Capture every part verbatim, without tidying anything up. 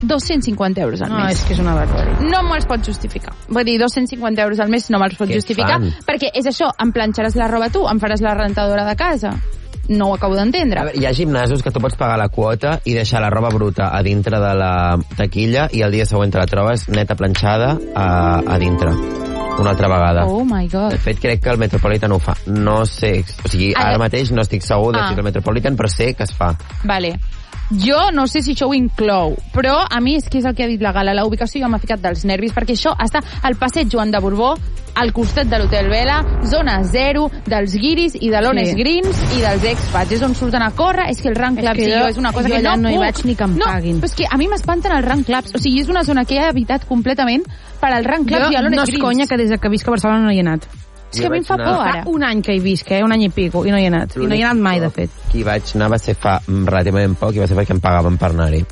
dos-cents cinquanta euros al No, mes. és que és una barbaritat. No me'ls pots justificar. Vull dir, dos-cents cinquanta euros al mes no me'ls pots Què justificar, fan? perquè és això, em planxaràs la roba tu, em faràs la rentadora de casa. No ho acabo A d'entendre. veure, hi ha gimnasos que tu pots pagar la quota i deixar la roba bruta a dintre de la taquilla i el dia següent te la trobes neta planxada a, a dintre. Una altra vegada. Oh my god. De fet, crec que el Metropolitan ho fa. No sé, o sigui, Ara- ara mateix no estic segur de Ah. si és el Metropolitan, però sé que es fa. Vale. Jo no sé si això ho inclou, però a mi és que és el que ha dit la Gala. La ubicació ja m'ha ficat dels nervis, perquè això està al passeig Joan de Borbó, al costat de l'Hotel Vela, zona zero, dels guiris i de l'Honest Sí. Greens i dels expats. És on surten a córrer, és que el Run Club que sí, jo- és una cosa jo que allà no no hi puc. vaig ni que em no, paguin. però és que a mi m'espanten els Run Clubs. O sigui, és una zona que he evitat completament per al Run Club Jo i a l'Honest no és Greens. conya que des que visc a Barcelona no hi he anat. És que a mi em fa Jo por, vaig ara. Fa un any que hi visc, eh? Un any i pico, i no hi he anat. I no hi he anat mai, de fet. Qui vaig anar va ser fa mm, relativament poc i va ser perquè em pagaven per anar-hi.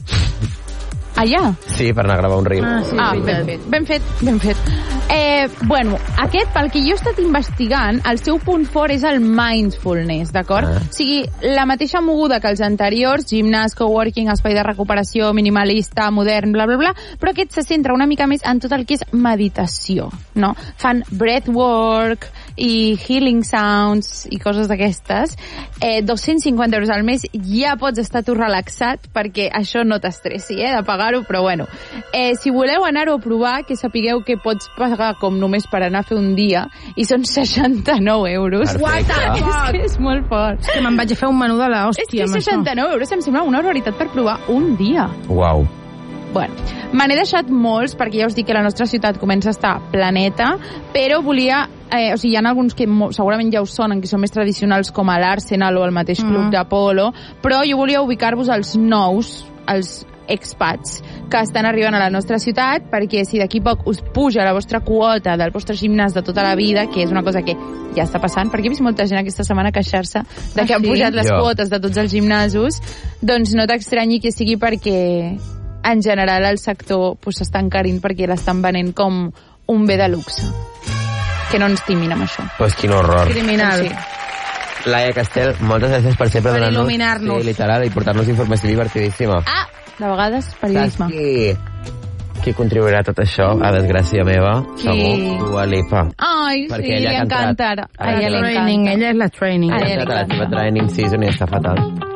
Allà? Sí, per anar a gravar un reel. Ah, sí, Ah, és ben veritat. fet, ben fet, ben fet. Eh, bueno, aquest, pel que jo he estat investigant, el seu punt fort és el mindfulness, d'acord? Ah. O sigui, la mateixa moguda que els anteriors, gimnàs, coworking, espai de recuperació, minimalista, modern, bla, bla, bla, però aquest se centra una mica més en tot el que és meditació, no? Fan breathwork i healing sounds i coses d'aquestes. Eh, dos-cents cinquanta euros al mes, ja pots estar tu relaxat perquè això no t'estressi, eh, de pagar-ho, però bueno. Eh, si voleu anar-ho a provar, que sapigueu que pots pagar com només per anar a fer un dia, i són seixanta-nou euros. Perfecte. És que és molt fort. És que me'n vaig a fer un menú de l'hòstia. És que amb això. seixanta-nou euros em sembla una barbaritat per provar un dia. Uau. Bueno, me n'he deixat molts perquè ja us dic que la nostra ciutat comença a estar planeta, però volia... Eh, o sigui, hi ha alguns que mo- segurament ja us sonen, que són més tradicionals com l'Arsenal o el mateix club Mm. d'Apolo, però jo volia ubicar-vos als nous, als expats que estan arribant a la nostra ciutat, perquè si d'aquí poc us puja la vostra quota del vostre gimnàs de tota la vida, que és una cosa que ja està passant, perquè he vist molta gent aquesta setmana queixar-se de que Ah, han sí? pujat les Jo. quotes de tots els gimnasos, doncs no t'estranyi que sigui perquè en general el sector pues, s'està encarint perquè l'estan venent com un bé de luxe. Que no ens timin amb això. Pues quin horror. Criminal. Sí. Laia Castel, moltes gràcies per sempre Per donar-nos... il·luminar-nos. Sí, literal, i portar-nos informació divertidíssima. Ah, de vegades, periodisme. Saps qui, qui contribuirà a tot això, a desgràcia meva? Qui? Segur, Dua Lipa. Ai, Perquè sí, ella li ha encanta cantat. ara. A A ella la li Training, encanta. ella és la training. A Ha ella li entrat a la encanta. seva training season i està fatal.